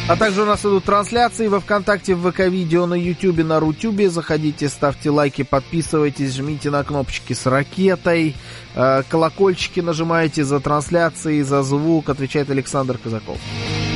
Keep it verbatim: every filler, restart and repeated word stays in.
А также у нас идут трансляции во ВКонтакте, в ВК-видео, на Ютубе, на Рутюбе. Заходите, ставьте лайки, подписывайтесь, жмите на кнопочки с ракетой, колокольчики нажимайте за трансляции, за звук. Отвечает Александр Казаков.